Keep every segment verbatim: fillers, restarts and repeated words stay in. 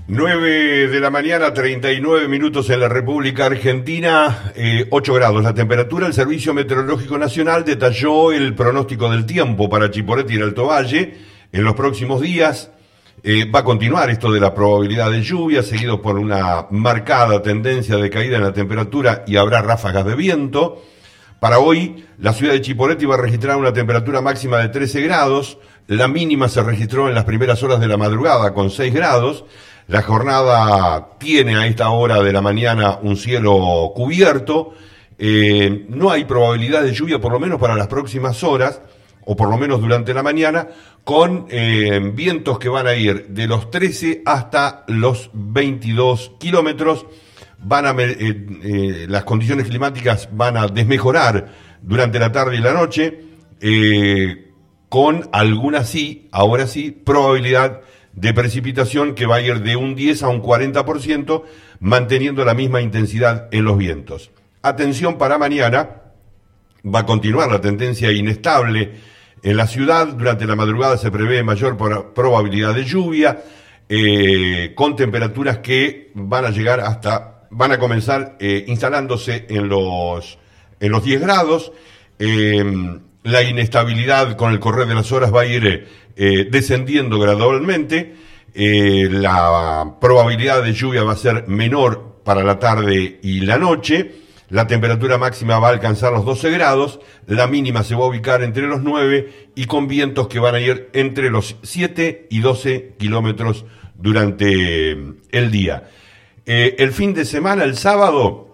nueve de la mañana, treinta y nueve minutos en la República Argentina, eh, ocho grados la temperatura. El Servicio Meteorológico Nacional detalló el pronóstico del tiempo para Chipoleti y el Alto Valle. En los próximos días eh, va a continuar esto de la probabilidad de lluvia, seguido por una marcada tendencia de caída en la temperatura y habrá ráfagas de viento. Para hoy, la ciudad de Chipoleti va a registrar una temperatura máxima de trece grados, la mínima se registró en las primeras horas de la madrugada con seis grados. La jornada tiene a esta hora de la mañana un cielo cubierto, eh, no hay probabilidad de lluvia por lo menos para las próximas horas, o por lo menos durante la mañana, con eh, vientos que van a ir de los trece hasta los veintidós kilómetros. Van a, eh, eh, las condiciones climáticas van a desmejorar durante la tarde y la noche, eh, con alguna sí, ahora sí, probabilidad de precipitación que va a ir de un diez a un cuarenta por ciento, manteniendo la misma intensidad en los vientos. Atención para mañana, va a continuar la tendencia inestable en la ciudad. Durante la madrugada se prevé mayor probabilidad de lluvia, eh, con temperaturas que van a llegar hasta, van a comenzar eh, instalándose en los, en los diez grados. Eh, la inestabilidad con el correr de las horas va a ir eh, descendiendo gradualmente. Eh, la probabilidad de lluvia va a ser menor para la tarde y la noche. La temperatura máxima va a alcanzar los doce grados, la mínima se va a ubicar entre los nueve y con vientos que van a ir entre los siete y doce kilómetros durante el día. Eh, el fin de semana, el sábado,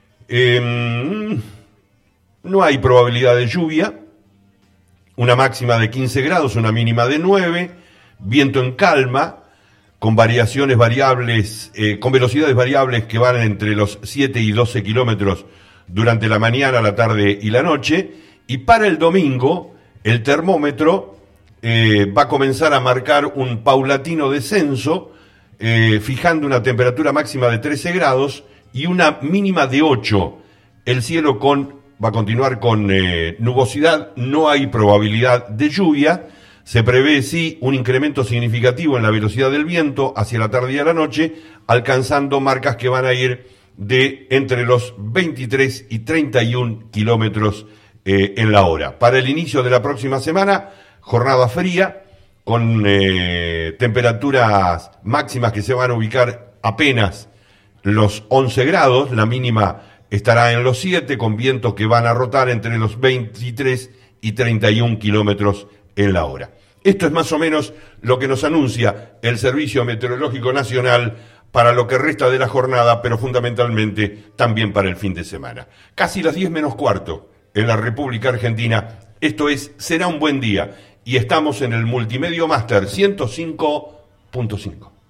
eh, no hay probabilidad de lluvia, una máxima de quince grados, una mínima de nueve, viento en calma, con variaciones variables, eh, con velocidades variables que van entre los siete y doce kilómetros durante la mañana, la tarde y la noche. Y para el domingo, el termómetro eh, va a comenzar a marcar un paulatino descenso, eh, fijando una temperatura máxima de trece grados y una mínima de ocho. El cielo con, va a continuar con eh, nubosidad, no hay probabilidad de lluvia. Se prevé, sí, un incremento significativo en la velocidad del viento hacia la tarde y a la noche, alcanzando marcas que van a ir de entre los veintitrés y treinta y un kilómetros eh, en la hora. Para el inicio de la próxima semana, jornada fría, con eh, temperaturas máximas que se van a ubicar apenas los once grados, la mínima estará en los siete, con vientos que van a rotar entre los veintitrés y treinta y un kilómetros en la hora. Esto es más o menos lo que nos anuncia el Servicio Meteorológico Nacional para lo que resta de la jornada, pero fundamentalmente también para el fin de semana. Casi las diez menos cuarto en la República Argentina. Esto es Será un buen día y estamos en el Multimedio Master ciento cinco punto cinco.